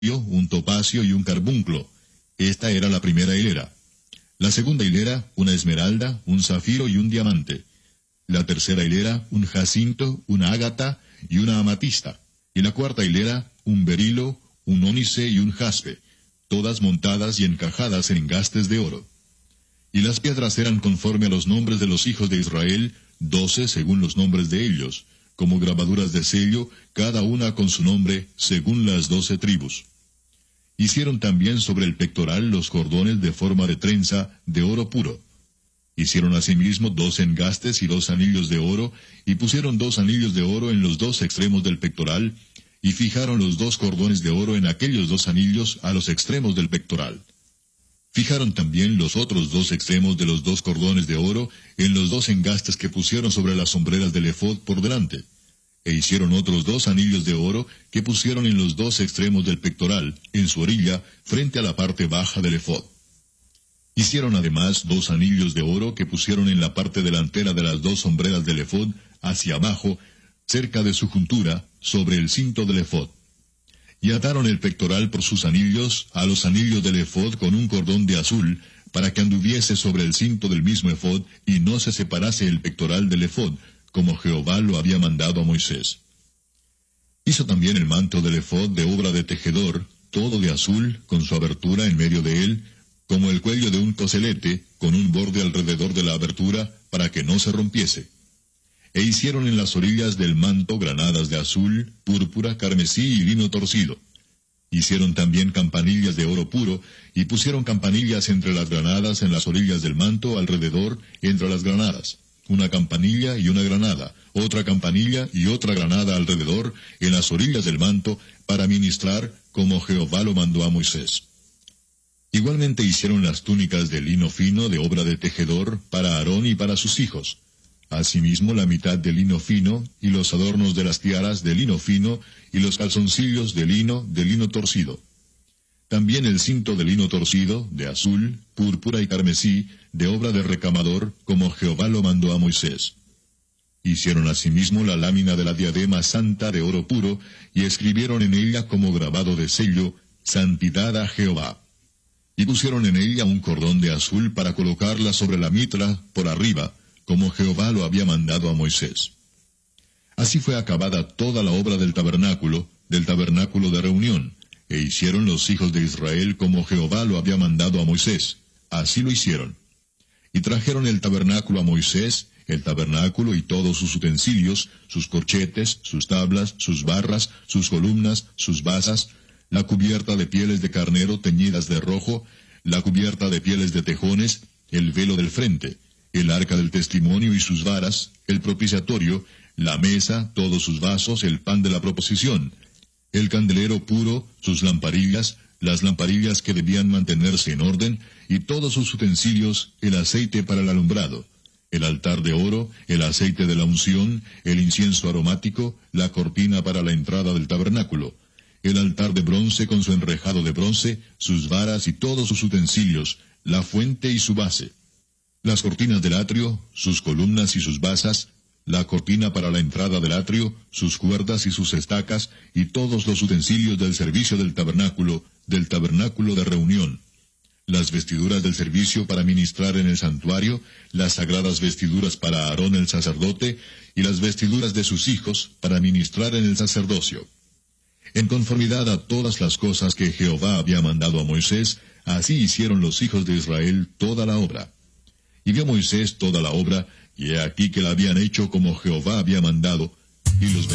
un topacio y un carbunclo. Esta era la primera hilera. La segunda hilera, una esmeralda, un zafiro y un diamante. La tercera hilera, un jacinto, una ágata y una amatista. Y la cuarta hilera, un berilo, un ónice y un jaspe, todas montadas y encajadas en engastes de oro. Y las piedras eran conforme a los nombres de los hijos de Israel, 12 según los nombres de ellos, como grabaduras de sello, cada una con su nombre, según las 12 tribus. Hicieron también sobre el pectoral los cordones de forma de trenza, de oro puro. Hicieron asimismo 2 engastes y 2 anillos de oro, y pusieron 2 anillos de oro en los 2 extremos del pectoral, y fijaron los 2 cordones de oro en aquellos 2 anillos a los extremos del pectoral. Fijaron también los otros 2 extremos de los 2 cordones de oro en los 2 engastes que pusieron sobre las sombreras del ephod por delante. E hicieron otros 2 anillos de oro que pusieron en los 2 extremos del pectoral, en su orilla, frente a la parte baja del ephod. Hicieron además 2 anillos de oro que pusieron en la parte delantera de las 2 sombreras del ephod, hacia abajo, cerca de su juntura, sobre el cinto del ephod. Y ataron el pectoral por sus anillos a los anillos del ephod con un cordón de azul, para que anduviese sobre el cinto del mismo ephod, y no se separase el pectoral del ephod, como Jehová lo había mandado a Moisés. Hizo también el manto del ephod de obra de tejedor, todo de azul, con su abertura en medio de él, como el cuello de un coselete, con un borde alrededor de la abertura, para que no se rompiese. E hicieron en las orillas del manto granadas de azul, púrpura, carmesí y lino torcido. Hicieron también campanillas de oro puro, y pusieron campanillas entre las granadas en las orillas del manto alrededor, entre las granadas. Una campanilla y una granada, otra campanilla y otra granada alrededor, en las orillas del manto, para ministrar, como Jehová lo mandó a Moisés. Igualmente hicieron las túnicas de lino fino de obra de tejedor, para Aarón y para sus hijos. Asimismo la mitad de lino fino, y los adornos de las tiaras de lino fino, y los calzoncillos de lino torcido. También el cinto de lino torcido, de azul, púrpura y carmesí, de obra de recamador, como Jehová lo mandó a Moisés. Hicieron asimismo la lámina de la diadema santa de oro puro, y escribieron en ella como grabado de sello, Santidad a Jehová. Y pusieron en ella un cordón de azul para colocarla sobre la mitra, por arriba, como Jehová lo había mandado a Moisés. Así fue acabada toda la obra del tabernáculo de reunión, e hicieron los hijos de Israel como Jehová lo había mandado a Moisés. Así lo hicieron. Y trajeron el tabernáculo a Moisés, el tabernáculo y todos sus utensilios, sus corchetes, sus tablas, sus barras, sus columnas, sus basas, la cubierta de pieles de carnero teñidas de rojo, la cubierta de pieles de tejones, el velo del frente, el arca del testimonio y sus varas, el propiciatorio, la mesa, todos sus vasos, el pan de la proposición, el candelero puro, sus lamparillas, las lamparillas que debían mantenerse en orden, y todos sus utensilios, el aceite para el alumbrado, el altar de oro, el aceite de la unción, el incienso aromático, la cortina para la entrada del tabernáculo, el altar de bronce con su enrejado de bronce, sus varas y todos sus utensilios, la fuente y su base, las cortinas del atrio, sus columnas y sus basas, la cortina para la entrada del atrio, sus cuerdas y sus estacas, y todos los utensilios del servicio del tabernáculo de reunión, las vestiduras del servicio para ministrar en el santuario, las sagradas vestiduras para Aarón el sacerdote, y las vestiduras de sus hijos para ministrar en el sacerdocio. En conformidad a todas las cosas que Jehová había mandado a Moisés, así hicieron los hijos de Israel toda la obra. Y vio Moisés toda la obra, y he aquí que la habían hecho como Jehová había mandado, y los